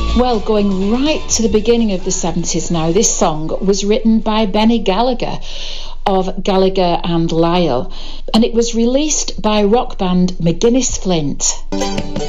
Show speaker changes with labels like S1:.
S1: Well, going right to the beginning of the 70s now, this song was written by Benny Gallagher of Gallagher and Lyle, and it was released by rock band McGuinness Flint.